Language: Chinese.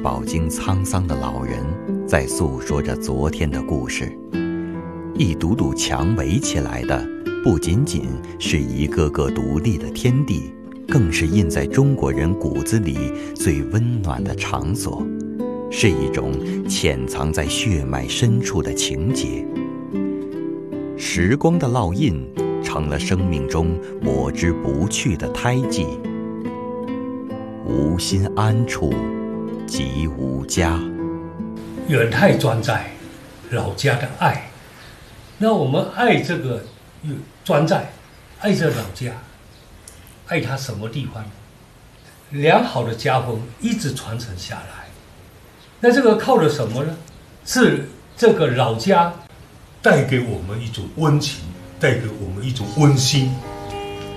饱经沧桑的老人在诉说着昨天的故事。一堵堵墙围起来的，不仅仅是一个个独立的天地，更是印在中国人骨子里最温暖的场所，是一种潜藏在血脉深处的情结。时光的烙印成了生命中抹之不去的胎记。无心安处即无家。 远太专在老家的爱，那我们爱这个专在，爱这老家，爱它什么地方？良好的家风一直传承下来，那这个靠的什么呢？是这个老家带给我们一种温情，带给我们一种温馨。